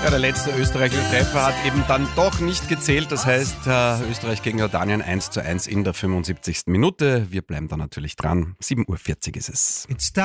Ja, der letzte österreichische Treffer hat eben dann doch nicht gezählt. Das heißt, Österreich gegen Jordanien 1:1 in der 75. Minute. Wir bleiben da natürlich dran. 7:40 Uhr ist es.